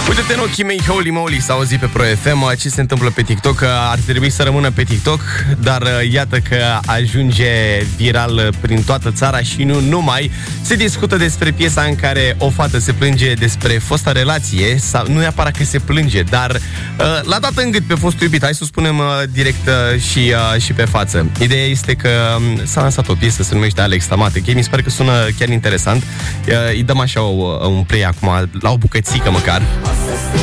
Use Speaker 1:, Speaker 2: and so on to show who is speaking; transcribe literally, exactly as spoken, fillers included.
Speaker 1: Uite-te în ochii mei, holy moly, s-a auzit pe Pro F M. Ce se întâmplă pe TikTok? Ar trebui să rămână pe TikTok, dar iată că ajunge viral prin toată țara și nu numai. Se discută despre piesa în care o fată se plânge despre fosta relație, sau nu neapărat că se plânge, dar l-a dat în gât pe fostul iubit. Hai să spunem direct și, și pe față. Ideea este că s-a lansat o piesă, se numește Alex Tamate. Mi se pare că sună chiar interesant. Îi dăm așa o, un play acum, la o bucățică măcar.